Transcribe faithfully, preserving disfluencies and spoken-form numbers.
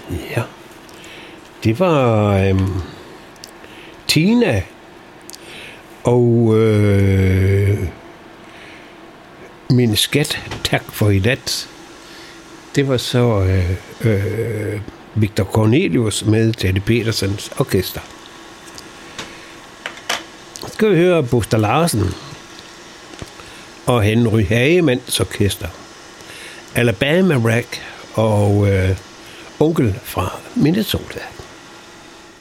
Ja. Det var øhm, Tina og øh, min skat, tak for i nat. Det var så øh, øh, Victor Cornelius med Teddy Petersens orkester. Så skal vi høre Buster Larsen og Henry Hagemanns orkester. Alabama Rack og øh, onkel fra Minnesota.